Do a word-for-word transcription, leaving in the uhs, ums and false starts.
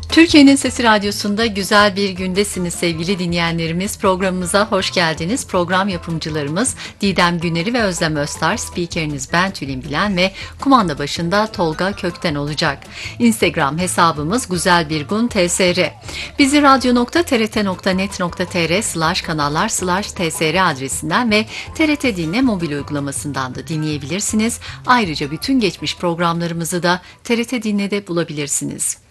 Türkiye'nin Sesi Radyosu'nda güzel bir gündesiniz sevgili dinleyenlerimiz. Programımıza hoş geldiniz. Program yapımcılarımız Didem Güneri ve Özlem Öztar, spikeriniz ben Tülin Bilen ve kumanda başında Tolga Kökten olacak. Instagram hesabımız güzelbirgun T S R. Bizi radyo nokta t r t nokta net nokta t r slash kanallar slash t s r adresinden ve T R T Dinle mobil uygulamasından da dinleyebilirsiniz. Ayrıca bütün geçmiş programlarımızı da T R T Dinle'de bulabilirsiniz.